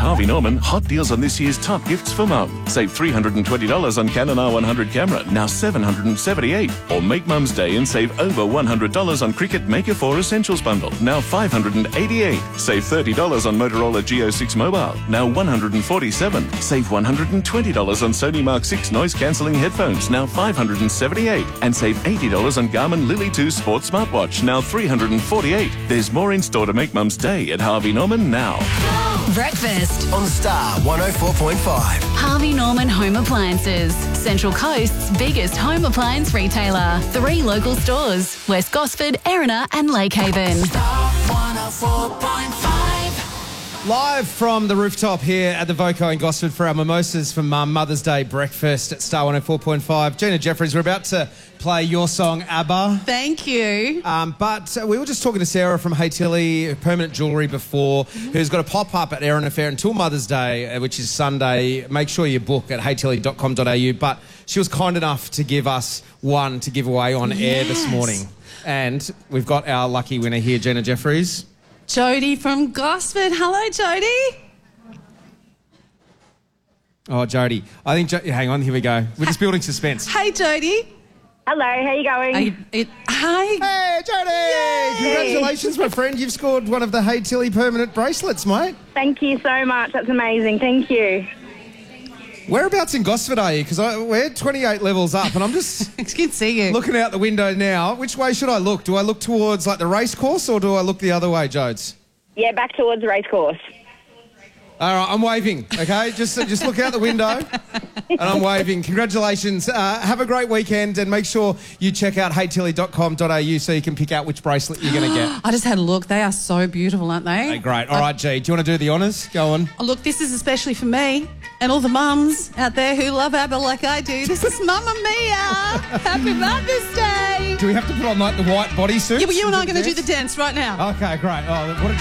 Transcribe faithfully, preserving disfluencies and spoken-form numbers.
Harvey Norman, hot deals on this year's top gifts for mum. Save three hundred twenty dollars on Canon R one hundred camera, now seven hundred seventy-eight dollars. Or make Mum's Day and save over one hundred dollars on Cricket Maker four Essentials bundle, now five hundred eighty-eight dollars. Save thirty dollars on Motorola Geo six Mobile, now one hundred forty-seven dollars. Save one hundred twenty dollars on Sony Mark six noise-cancelling headphones, now five hundred seventy-eight dollars. And save eighty dollars on Garmin Lily two Sports Smartwatch, now three hundred forty-eight dollars. There's more in store to make Mum's Day at Harvey Norman now. Breakfast On Star one oh four point five. Harvey Norman Home Appliances, Central Coast's biggest home appliance retailer. Three local stores: West Gosford, Erina and Lakehaven. Star one oh four point five. Live from the rooftop here at the Voco in Gosford for our mimosas for Mum Mother's Day breakfast at Star one oh four point five. Gina Jeffries, we're about to play your song, ABBA. Thank you. Um, but uh, we were just talking to Sarah from Hey Tilly Permanent Jewellery before, mm-hmm. who's got a pop-up at Erina Fair until Mother's Day, uh, which is Sunday. Make sure you book at hey tilly dot com dot a u. But she was kind enough to give us one to give away on yes. air this morning. And we've got our lucky winner here, Gina Jeffries. Jodie from Gosford. Hello, Jodie. Oh, Jodie. I think... Jo- hang on, here we go. We're just building suspense. Hey, Jodie. Hello, how you going? Are you, it, hi. Hey, Jodie! Congratulations, my friend. You've scored one of the Hey Tilly permanent bracelets, mate. Thank you so much. That's amazing. Thank you. Whereabouts in Gosford are you? Because we're twenty-eight levels up and I'm just it's good to see you. Looking out the window now. Which way should I look? Do I look towards like the race course or do I look the other way, Jodes? Yeah, back towards the race course. All right, I'm waving, okay? Just just look out the window and I'm waving. Congratulations. Uh, have a great weekend and make sure you check out hey tilly dot com dot a u so you can pick out which bracelet you're going to get. I just had a look. They are so beautiful, aren't they? Hey, great. All right, G, do you want to do the honours? Go on. Oh, look, this is especially for me and all the mums out there who love ABBA like I do. This is Mamma Mia. Happy Mother's Day. Do we have to put on like the white bodysuit? Yeah, well, you and I are going to do the dance right now. Okay, great. Oh, what a